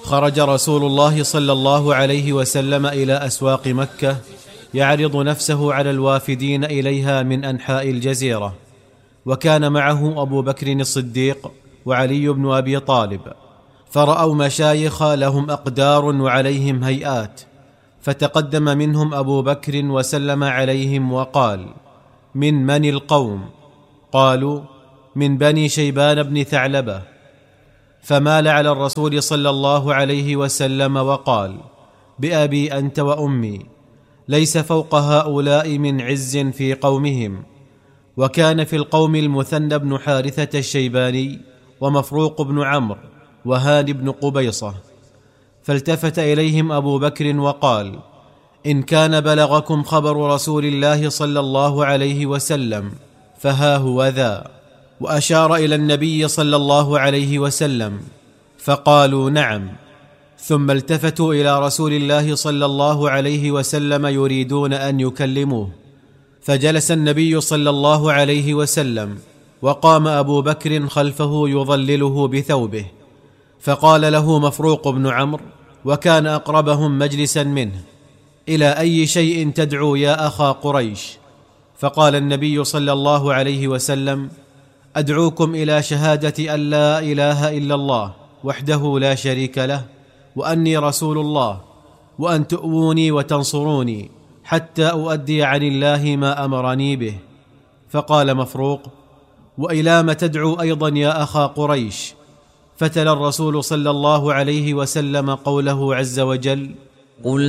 خرج رسول الله صلى الله عليه وسلم إلى أسواق مكة يعرض نفسه على الوافدين إليها من أنحاء الجزيرة، وكان معه أبو بكر الصديق وعلي بن أبي طالب، فرأوا مشايخ لهم أقدار وعليهم هيئات، فتقدم منهم أبو بكر وسلم عليهم وقال: من القوم؟ قالوا: من بني شيبان بن ثعلبة. فمال على الرسول صلى الله عليه وسلم وقال: بأبي أنت وأمي، ليس فوق هؤلاء من عز في قومهم. وكان في القوم المثنى بن حارثة الشيباني ومفروق بن عمرو وهاني بن قبيصة. فالتفت إليهم أبو بكر وقال: إن كان بلغكم خبر رسول الله صلى الله عليه وسلم فها هو ذا، وأشار إلى النبي صلى الله عليه وسلم، فقالوا: نعم. ثم التفتوا إلى رسول الله صلى الله عليه وسلم يريدون أن يكلموه، فجلس النبي صلى الله عليه وسلم، وقام أبو بكر خلفه يظلله بثوبه، فقال له مفروق بن عمرو، وكان أقربهم مجلسا منه: إلى أي شيء تدعو يا أخا قريش؟ فقال النبي صلى الله عليه وسلم: أدعوكم إلى شهادة أن لا إله إلا الله وحده لا شريك له، وأني رسول الله، وأن تؤووني وتنصروني حتى أؤدي عن الله ما أمرني به. فقال مفروق: وإلى ما تدعو أيضا يا أخا قريش؟ فتلا الرسول صلى الله عليه وسلم قوله عز وجل: قل